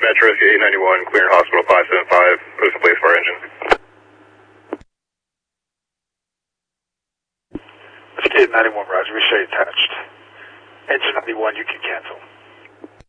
Metro Rescue 891, clearing Hospital 575, post in place for our engine. Rescue 891, Roger, we show you attached. Engine 91, you can cancel.